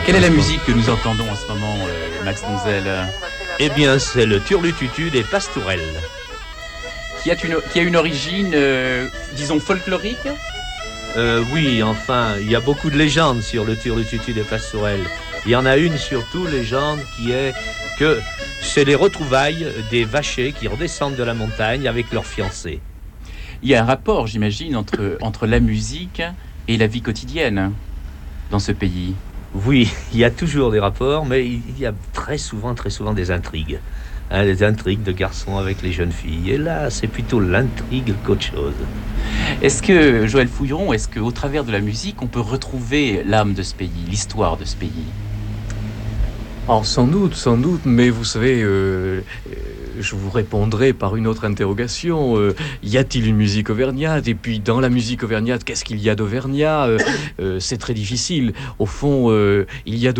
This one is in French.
Quelle est la musique que nous entendons en ce moment, Max Donzel? Eh bien, c'est le Turlututu des Pastourelles. Qui a une origine, disons, folklorique? Oui, enfin, il y a beaucoup de légendes sur le Turlututu des Pastourelles. Il y en a une surtout, légende, qui est que c'est les retrouvailles des vachers qui redescendent de la montagne avec leurs fiancés. Il y a un rapport, j'imagine, entre la musique et la vie quotidienne dans ce pays. Oui, il y a toujours des rapports, mais il y a très souvent des intrigues. Des intrigues de garçons avec les jeunes filles. Et là, c'est plutôt l'intrigue qu'autre chose. Est-ce que, Joël Fouilleron, est-ce qu'au travers de la musique, on peut retrouver l'âme de ce pays, l'histoire de ce pays? Alors sans doute, mais vous savez, je vous répondrai par une autre interrogation. Y a-t-il une musique auvergnate? Et puis dans la musique auvergnate, qu'est-ce qu'il y a d'auvergnat? C'est très difficile. Au fond, il y a